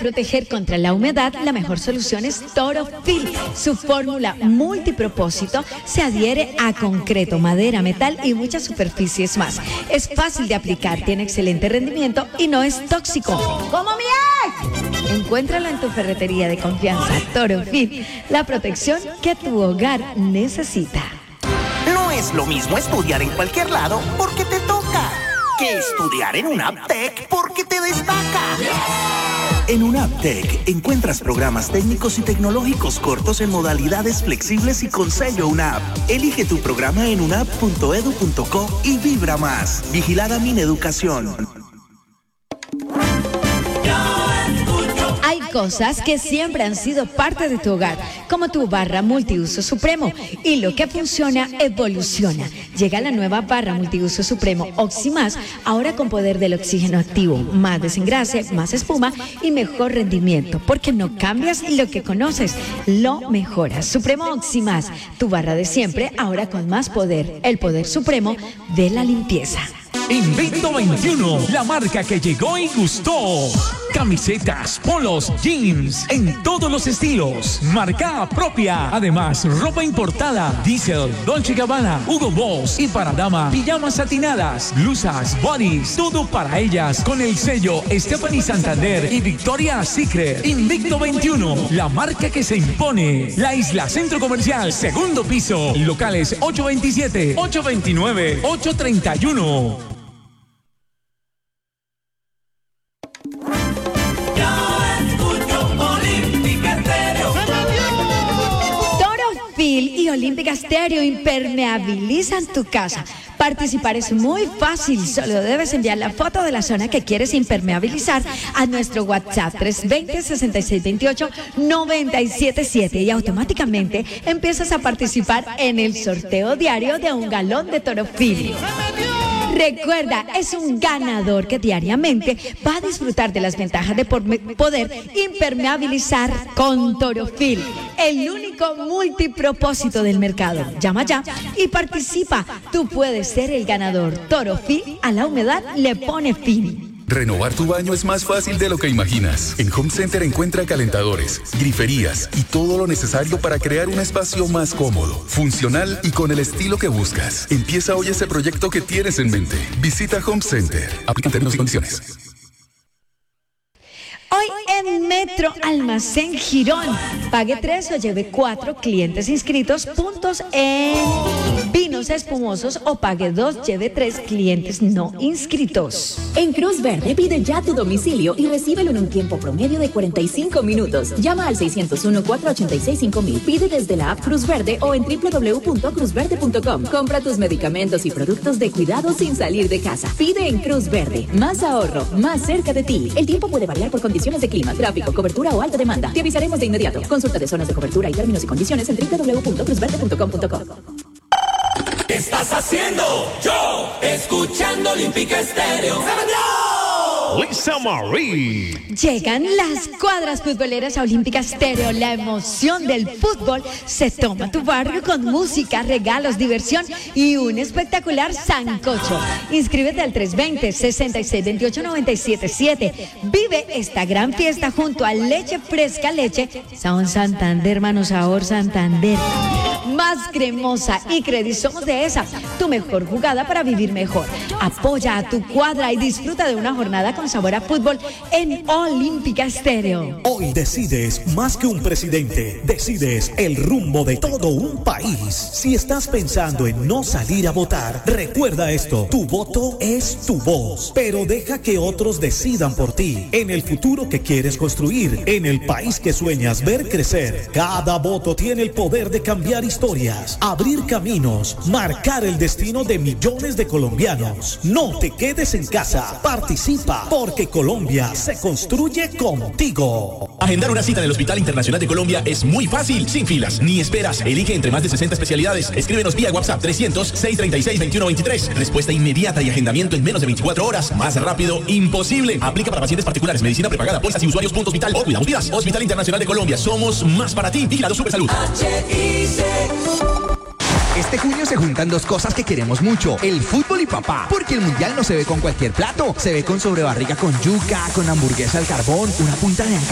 proteger contra la humedad, la mejor solución es Torofil. Su fórmula multipropósito se adhiere a concreto, madera, metal y muchas superficies más. Es fácil de aplicar, tiene excelente rendimiento y no es tóxico. ¡Como mi ex! Encuéntralo en tu ferretería de confianza. Torofil, la protección que tu hogar necesita. No es lo mismo estudiar en cualquier lado porque te toca que estudiar en UNAPTEC porque te destaca. En UNAPTEC encuentras programas técnicos y tecnológicos cortos en modalidades flexibles y con sello UNAP. Elige tu programa en unap.edu.co y vibra más. Vigilada Mineducación. Hay cosas que siempre han sido parte de tu hogar, como tu barra multiuso supremo. Y lo que funciona, evoluciona. Llega la nueva barra multiuso supremo Oxymás, ahora con poder del oxígeno activo, más desengrase, más espuma y mejor rendimiento. Porque no cambias lo que conoces, lo mejoras. Supremo Oxymás, tu barra de siempre, ahora con más poder. El poder supremo de la limpieza. Invicto 21, la marca que llegó y gustó. Camisetas, polos, jeans, en todos los estilos. Marca propia. Además, ropa importada. Diesel, Dolce & Gabbana, Hugo Boss y para dama, pijamas satinadas, blusas, bodies, todo para ellas con el sello Stephanie Santander y Victoria's Secret. Invicto 21, la marca que se impone. La Isla Centro Comercial, segundo piso. Locales 827, 829, 831. Y Olímpica Stereo impermeabilizan tu casa. Participar es muy fácil, solo debes enviar la foto de la zona que quieres impermeabilizar a nuestro WhatsApp 320-6628-977 y automáticamente empiezas a participar en el sorteo diario de un galón de Torofil. Recuerda, es un ganador que diariamente va a disfrutar de las ventajas de poder impermeabilizar con Torofil, el único multipropósito del mercado. Llama ya y participa. Tú puedes ser el ganador. Torofil a la humedad le pone fin. Renovar tu baño es más fácil de lo que imaginas. En Home Center encuentra calentadores, griferías y todo lo necesario para crear un espacio más cómodo, funcional y con el estilo que buscas. Empieza hoy ese proyecto que tienes en mente. Visita Home Center. Aplican términos y condiciones. Hoy en Metro Almacén Girón, pague 3 o lleve 4 clientes inscritos, puntos en vinos espumosos o pague 2, lleve 3 clientes no inscritos. En Cruz Verde pide ya tu domicilio y recíbelo en un tiempo promedio de 45 minutos. Llama al 601-486-5000. Pide desde la app Cruz Verde o en www.cruzverde.com. Compra tus medicamentos y productos de cuidado sin salir de casa. Pide en Cruz Verde. Más ahorro, más cerca de ti. El tiempo puede variar por condiciones de clima, tráfico, cobertura o alta demanda. Te avisaremos de inmediato. Consulta de zonas de cobertura y términos y condiciones en www.cruzverde.com.co. ¿Qué estás haciendo? Yo, escuchando Olímpica Stereo. Lisa Marie. Llegan las cuadras futboleras a Olímpica Stereo. La emoción del fútbol se toma tu barrio con música, regalos, diversión y un espectacular sancocho. Inscríbete al 320-6628-977. Vive esta gran fiesta junto a Leche Fresca Leche Sabor Santander, hermano, sabor Santander. Más cremosa y Credit somos de esa. Tu mejor jugada para vivir mejor. Apoya a tu cuadra y disfruta de una jornada con sabor a fútbol en Olímpica Stereo. Hoy decides más que un presidente, decides el rumbo de todo un país. Si estás pensando en no salir a votar, recuerda esto: tu voto es tu voz, pero deja que otros decidan por ti. En el futuro que quieres construir, en el país que sueñas ver crecer, cada voto tiene el poder de cambiar historias, abrir caminos, marcar el destino de millones de colombianos. No te quedes en casa, participa, porque Colombia se construye contigo. Agendar una cita en el Hospital Internacional de Colombia es muy fácil, sin filas ni esperas. Elige entre más de 60 especialidades. Escríbenos vía WhatsApp 300-636-2123. Respuesta inmediata y agendamiento en menos de 24 horas. Más rápido, imposible. Aplica para pacientes particulares, medicina prepagada, pólizas y usuarios. Hospital o cuidamos vidas. Hospital Internacional de Colombia. Somos más para ti. Vigilado Supersalud. Este junio se juntan dos cosas que queremos mucho: el fútbol y papá. Porque el mundial no se ve con cualquier plato. Se ve con sobrebarriga con yuca, con hamburguesa al carbón, una punta de